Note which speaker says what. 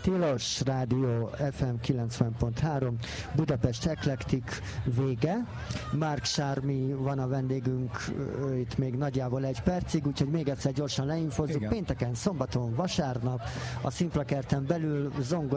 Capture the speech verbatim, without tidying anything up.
Speaker 1: Tilos Rádió ef em kilencven pont három, Budapest Eklektik vége. Mark Sármi van a vendégünk itt még nagyjából egy percig, úgyhogy még egyszer gyorsan leinfozzuk. Pénteken, szombaton, vasárnap a Szimplakerten belül zongor